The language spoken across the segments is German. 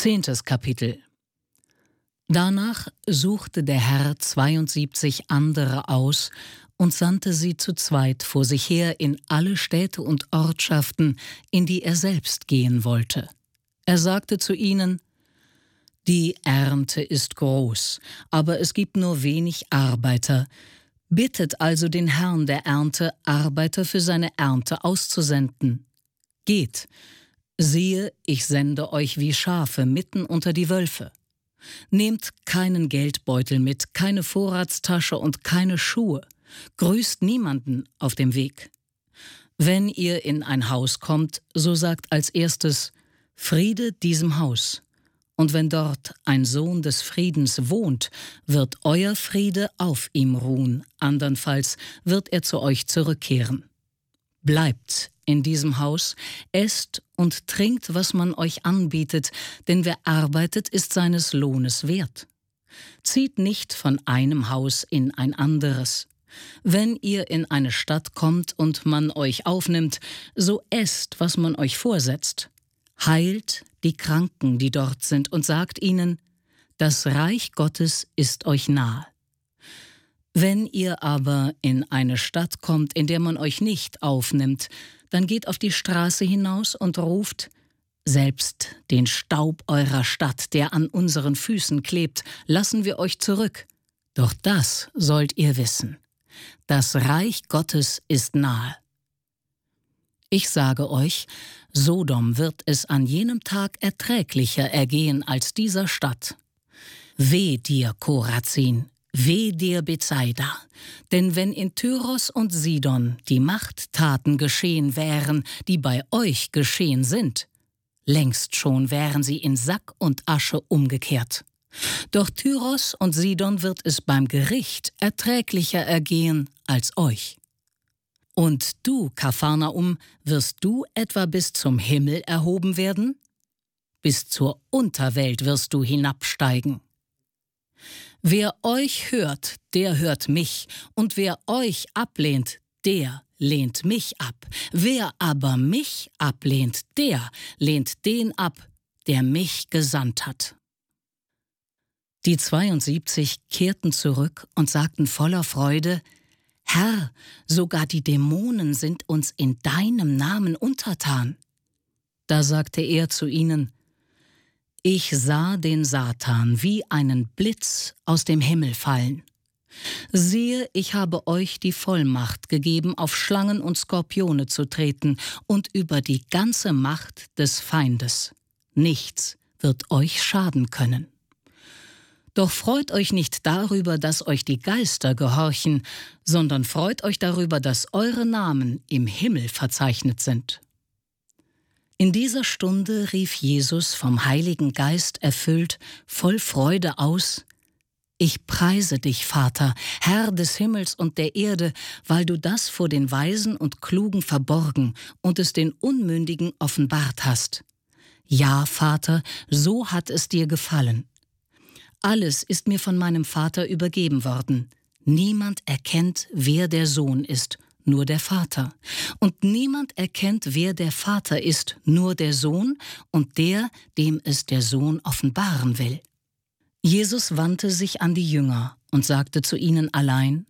10. Kapitel. Danach suchte der Herr 72 andere aus und sandte sie zu zweit vor sich her in alle Städte und Ortschaften, in die er selbst gehen wollte. Er sagte zu ihnen: Die Ernte ist groß, aber es gibt nur wenig Arbeiter. Bittet also den Herrn der Ernte, Arbeiter für seine Ernte auszusenden. Geht, siehe, ich sende euch wie Schafe mitten unter die Wölfe. Nehmt keinen Geldbeutel mit, keine Vorratstasche und keine Schuhe. Grüßt niemanden auf dem Weg. Wenn ihr in ein Haus kommt, so sagt als erstes: Friede diesem Haus. Und wenn dort ein Sohn des Friedens wohnt, wird euer Friede auf ihm ruhen, andernfalls wird er zu euch zurückkehren. Bleibt in diesem Haus, esst und trinkt, was man euch anbietet, denn wer arbeitet, ist seines Lohnes wert. Zieht nicht von einem Haus in ein anderes. Wenn ihr in eine Stadt kommt und man euch aufnimmt, so esst, was man euch vorsetzt. Heilt die Kranken, die dort sind, und sagt ihnen: Das Reich Gottes ist euch nahe. Wenn ihr aber in eine Stadt kommt, in der man euch nicht aufnimmt, dann geht auf die Straße hinaus und ruft: Selbst den Staub eurer Stadt, der an unseren Füßen klebt, lassen wir euch zurück. Doch das sollt ihr wissen: Das Reich Gottes ist nahe. Ich sage euch, Sodom wird es an jenem Tag erträglicher ergehen als dieser Stadt. Weh dir, Korazin! Weh dir, Bethsaida! Denn wenn in Tyros und Sidon die Machttaten geschehen wären, die bei euch geschehen sind, längst schon wären sie in Sack und Asche umgekehrt. Doch Tyros und Sidon wird es beim Gericht erträglicher ergehen als euch. Und du, Kapharnaum, wirst du etwa bis zum Himmel erhoben werden? Bis zur Unterwelt wirst du hinabsteigen. Wer euch hört, der hört mich, und wer euch ablehnt, der lehnt mich ab. Wer aber mich ablehnt, der lehnt den ab, der mich gesandt hat. Die 72 kehrten zurück und sagten voller Freude: Herr, sogar die Dämonen sind uns in deinem Namen untertan. Da sagte er zu ihnen: Ich sah den Satan wie einen Blitz aus dem Himmel fallen. Siehe, ich habe euch die Vollmacht gegeben, auf Schlangen und Skorpione zu treten und über die ganze Macht des Feindes. Nichts wird euch schaden können. Doch freut euch nicht darüber, dass euch die Geister gehorchen, sondern freut euch darüber, dass eure Namen im Himmel verzeichnet sind. In dieser Stunde rief Jesus, vom Heiligen Geist erfüllt, voll Freude aus: Ich preise dich, Vater, Herr des Himmels und der Erde, weil du das vor den Weisen und Klugen verborgen und es den Unmündigen offenbart hast. Ja, Vater, so hat es dir gefallen. Alles ist mir von meinem Vater übergeben worden. Niemand erkennt, wer der Sohn ist, nur der Vater. Und niemand erkennt, wer der Vater ist, nur der Sohn und der, dem es der Sohn offenbaren will. Jesus wandte sich an die Jünger und sagte zu ihnen allein: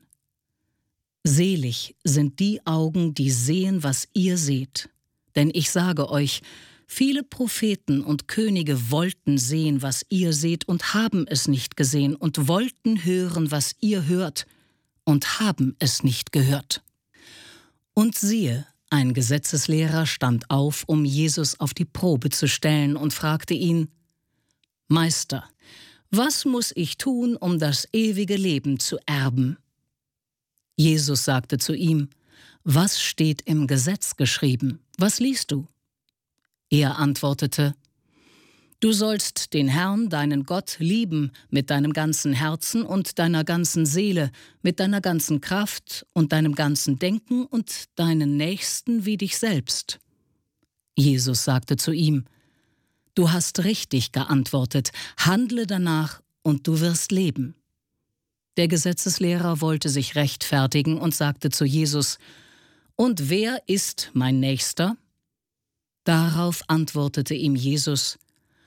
Selig sind die Augen, die sehen, was ihr seht. Denn ich sage euch, viele Propheten und Könige wollten sehen, was ihr seht, und haben es nicht gesehen, und wollten hören, was ihr hört, und haben es nicht gehört. Und siehe, ein Gesetzeslehrer stand auf, um Jesus auf die Probe zu stellen, und fragte ihn: Meister, was muss ich tun, um das ewige Leben zu erben? Jesus sagte zu ihm: Was steht im Gesetz geschrieben? Was liest du? Er antwortete: Du sollst den Herrn, deinen Gott, lieben mit deinem ganzen Herzen und deiner ganzen Seele, mit deiner ganzen Kraft und deinem ganzen Denken und deinen Nächsten wie dich selbst. Jesus sagte zu ihm: Du hast richtig geantwortet, handle danach und du wirst leben. Der Gesetzeslehrer wollte sich rechtfertigen und sagte zu Jesus: Und wer ist mein Nächster? Darauf antwortete ihm Jesus: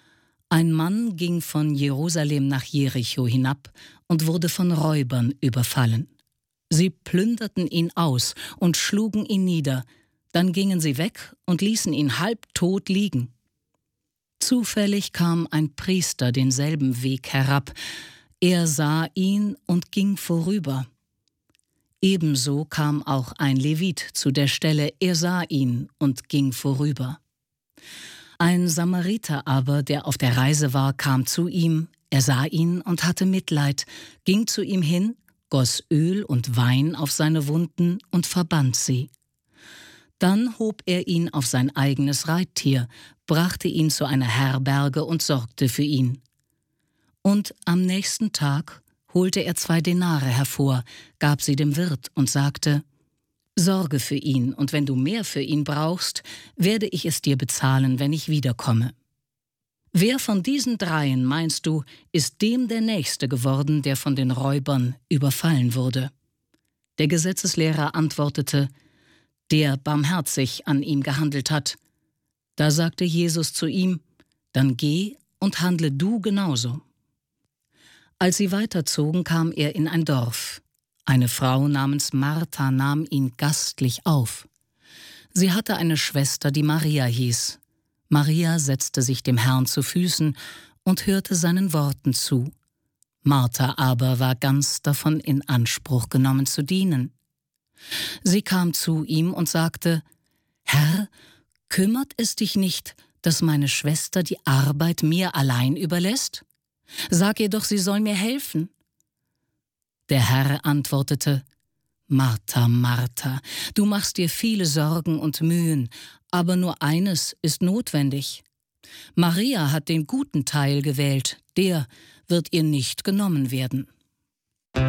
Ein Mann ging von Jerusalem nach Jericho hinab und wurde von Räubern überfallen. Sie plünderten ihn aus und schlugen ihn nieder, dann gingen sie weg und ließen ihn halbtot liegen. Zufällig kam ein Priester denselben Weg herab. Er sah ihn und ging vorüber. Ebenso kam auch ein Levit zu der Stelle, er sah ihn und ging vorüber. Ein Samariter aber, der auf der Reise war, kam zu ihm, er sah ihn und hatte Mitleid, ging zu ihm hin, goss Öl und Wein auf seine Wunden und verband sie. Dann hob er ihn auf sein eigenes Reittier, brachte ihn zu einer Herberge und sorgte für ihn. Und am nächsten Tag holte er 2 Denare hervor, gab sie dem Wirt und sagte: »Sorge für ihn, und wenn du mehr für ihn brauchst, werde ich es dir bezahlen, wenn ich wiederkomme.« Wer von diesen 3, meinst du, ist dem der Nächste geworden, der von den Räubern überfallen wurde? Der Gesetzeslehrer antwortete: Der barmherzig an ihm gehandelt hat. Da sagte Jesus zu ihm: Dann geh und handle du genauso. Als sie weiterzogen, kam er in ein Dorf. Eine Frau namens Martha nahm ihn gastlich auf. Sie hatte eine Schwester, die Maria hieß. Maria setzte sich dem Herrn zu Füßen und hörte seinen Worten zu. Martha aber war ganz davon in Anspruch genommen zu dienen. Sie kam zu ihm und sagte: »Herr, kümmert es dich nicht, dass meine Schwester die Arbeit mir allein überlässt? Sag ihr doch, sie soll mir helfen.« Der Herr antwortete: »Martha, Martha, du machst dir viele Sorgen und Mühen, aber nur eines ist notwendig. Maria hat den guten Teil gewählt, der wird ihr nicht genommen werden.«